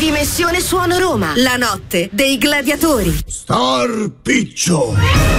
Dimensione Suono Roma, la notte dei gladiatori. Star Piccio.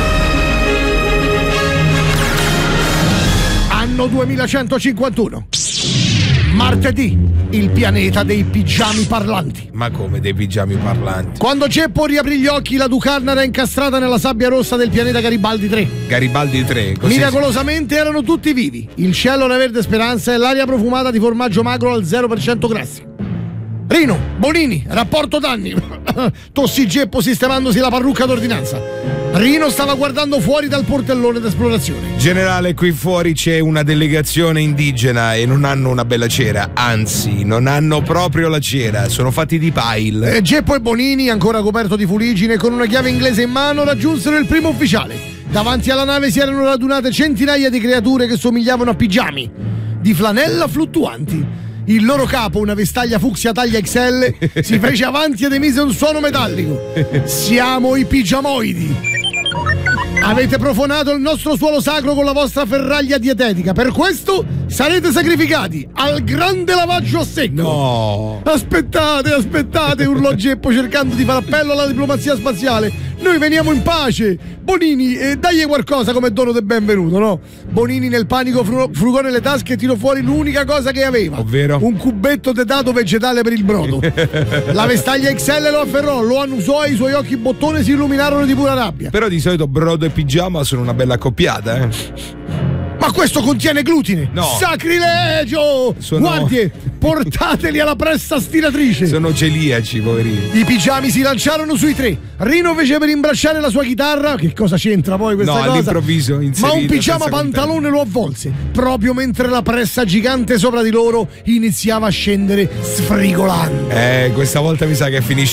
Anno 2151. Martedì, il pianeta dei pigiami parlanti. Ma come dei pigiami parlanti? Quando Geppo riaprì gli occhi, la Ducarna era incastrata nella sabbia rossa del pianeta Garibaldi 3. Garibaldi 3, così. Miracolosamente erano tutti vivi. Il cielo era verde speranza e l'aria profumata di formaggio magro al 0% grassi. Rino, Bonini, rapporto danni. Tossì Geppo sistemandosi la parrucca d'ordinanza. Rino stava guardando fuori dal portellone d'esplorazione. Generale, qui fuori c'è una delegazione indigena e non hanno una bella cera. Anzi, non hanno proprio la cera, sono fatti di pile. Geppo e Bonini, ancora coperto di fuliggine, con una chiave inglese in mano, raggiunsero il primo ufficiale. Davanti alla nave si erano radunate centinaia di creature che somigliavano a pigiami di flanella fluttuanti. Il loro capo, una vestaglia fucsia taglia XL, si fece avanti ed emise un suono metallico. Siamo i pigiamoidi. Avete profanato il nostro suolo sacro con la vostra ferraglia dietetica. Per questo sarete sacrificati al grande lavaggio a secco. No. Aspettate, urlò Geppo cercando di fare appello alla diplomazia spaziale. Noi veniamo in pace. Bonini, dagli qualcosa come dono del benvenuto, no? Bonini nel panico frugò nelle tasche e tirò fuori l'unica cosa che aveva. Ovvero? Un cubetto di dato vegetale per il brodo. La vestaglia XL lo afferrò, lo annusò e i suoi occhi bottone si illuminarono di pura rabbia. Però di solito brodo e pigiama sono una bella accoppiata, eh? Ma questo contiene glutine! No! Sacrilegio! Guardie, portateli alla pressa stiratrice! Sono celiaci, poverini. I pigiami si lanciarono sui tre. Rino fece per imbracciare la sua chitarra. Che cosa c'entra poi questa cosa? All'improvviso ma un pigiama pantalone lo avvolse, proprio mentre la pressa gigante sopra di loro iniziava a scendere sfrigolando. Questa volta mi sa che finisce